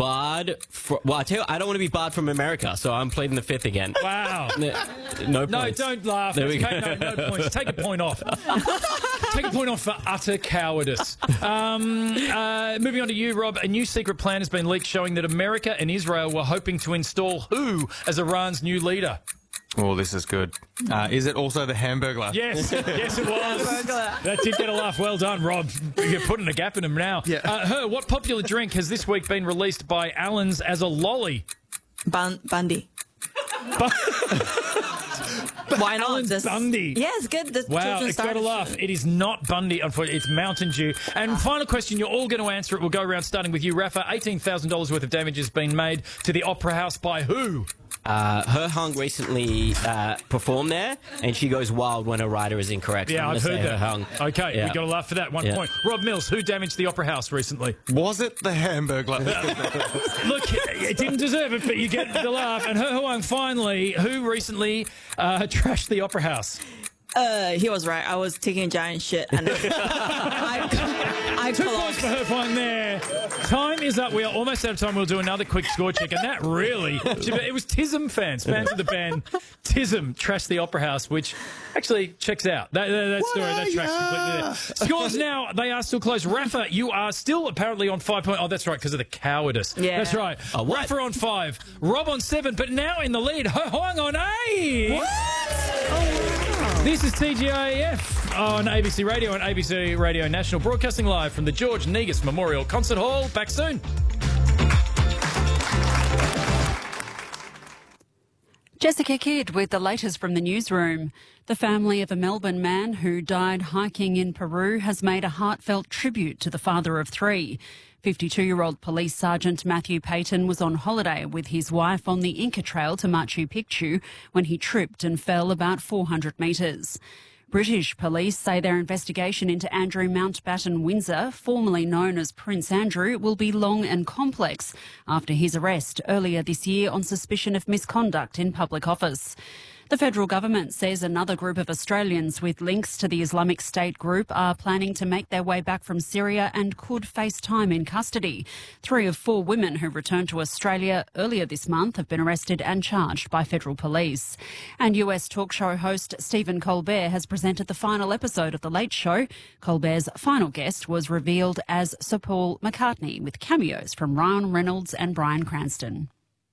barred. Well, I tell you, I don't want to be barred from America, so I'm pleading the fifth again. Wow. No No, points. don't laugh. There we go. No points. Take a point off. Take a point off for utter cowardice. Moving on to you, Rob. A new secret plan has been leaked showing that America and Israel were hoping to install who as Iran's new leader? Oh, this is good. Is it also the Hamburglar? Yes, yes, it was. That did get a laugh. Well done, Rob. You're putting a gap in him now. Yeah. What popular drink has this week been released by Allen's as a lolly? Bundy. Why not? Allen's Bundy. Yeah, it's good. The Wow, children it's got a started- laugh. It is not Bundy, unfortunately. It's Mountain Dew. And final question, you're all going to answer it. We'll go around starting with you, Rafa. $18,000 worth of damage has been made to the Opera House by who? Her Hung recently performed there, and she goes wild when a writer is incorrect. Yeah, I'm I've gonna heard say that. Her Hung. Okay, Yeah. we got a laugh for that. 1 point. Rob Mills, who damaged the Opera House recently? Was it the Hamburglar? Look, it didn't deserve it, but you get the laugh. And Her Hung, finally, who recently trashed the Opera House? He was right. I was taking a giant shit, and I 2 points collapsed. for her point there. Time is up. We are almost out of time. We'll do another quick score check. And that really... It was Tism fans of the band Tism trashed the Opera House, which actually checks out. That story, that tracks completely there. Scores now, they are still close. Rafa, you are still apparently on 5 points. Oh, that's right, because of the cowardice. Yeah. That's right. What? Rafa on 5, Rob on 7, but now in the lead, Hang on 8. What? This is TGIF on ABC Radio and ABC Radio National, broadcasting live from the George Negus Memorial Concert Hall. Back soon. Jessica Kidd with the latest from the newsroom. The family of a Melbourne man who died hiking in Peru has made a heartfelt tribute to the father of 3. 52-year-old Police Sergeant Matthew Payton was on holiday with his wife on the Inca Trail to Machu Picchu when he tripped and fell about 400 metres. British police say their investigation into Andrew Mountbatten Windsor, formerly known as Prince Andrew, will be long and complex after his arrest earlier this year on suspicion of misconduct in public office. The federal government says another group of Australians with links to the Islamic State group are planning to make their way back from Syria and could face time in custody. 3 of 4 women who returned to Australia earlier this month have been arrested and charged by federal police. And US talk show host Stephen Colbert has presented the final episode of The Late Show. Colbert's final guest was revealed as Sir Paul McCartney, with cameos from Ryan Reynolds and Bryan Cranston.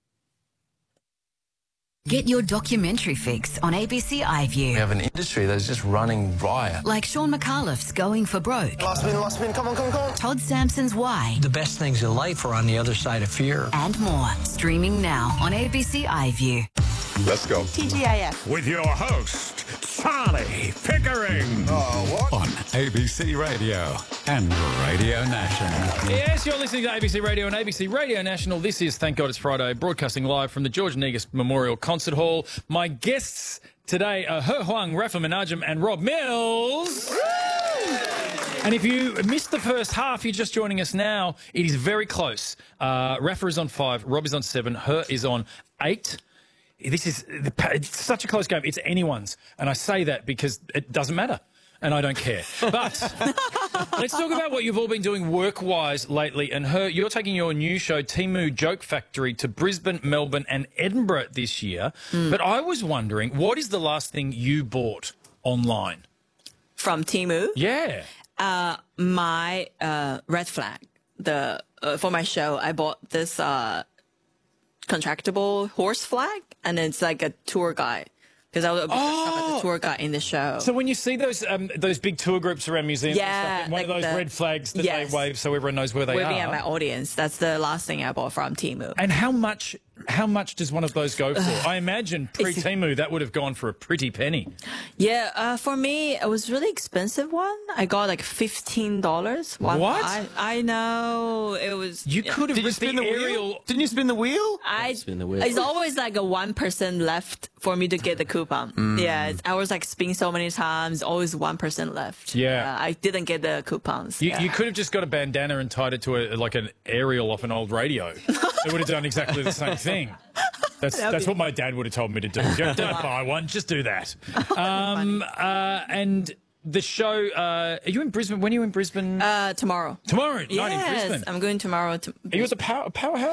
Get your documentary fix on ABC iView. We have an industry that is just running riot. Like Sean McAuliffe's Going for Broke. Last spin, come on. Todd Sampson's Why. The best things in life are on the other side of fear. And more. Streaming now on ABC iView. Let's go. TGIF. With your host, Charlie Pickering. On ABC Radio and Radio National. Yes, you're listening to ABC Radio and ABC Radio National. This is Thank God It's Friday, broadcasting live from the George Negus Memorial Concert Hall. My guests today are He Huang, Rafa Menachem and Rob Mills. And if you missed the first half, you're just joining us now, it is very close. Rafa is on 5, Rob is on 7, He is on 8. It's such a close game. It's anyone's. And I say that because it doesn't matter. And I don't care. But let's talk about what you've all been doing work-wise lately. And you're taking your new show, Temu Joke Factory, to Brisbane, Melbourne and Edinburgh this year. But I was wondering, what is the last thing you bought online? From Temu? Yeah. My red flag. For my show, I bought this contractable horse flag, and it's like a tour guide. Because I was the tour guide in the show. So when you see those big tour groups around museums and stuff, one of those red flags that they wave so everyone knows where they are. Waving at my audience. That's the last thing I bought from Temu. And how much does one of those go for? I imagine pre-Temu that would have gone for a pretty penny. Yeah, for me, it was really expensive one. I got like $15. What? I know. It was... You could have... Did you spin the wheel? Didn't you spin the wheel? I spin the wheel. It's always like a 1% left for me to get the coupon. Yeah, I was like spinning so many times, always 1% left. Yeah. I didn't get the coupons. You could have just got a bandana and tied it to like an aerial off an old radio. It would have done exactly the same thing. That's what my dad would have told me to do. Don't buy one, just do that. And the show, are you in Brisbane? When are you in Brisbane? Tomorrow. Tomorrow, Yes, night in Brisbane. I'm going tomorrow. Are you at the Powerhouse?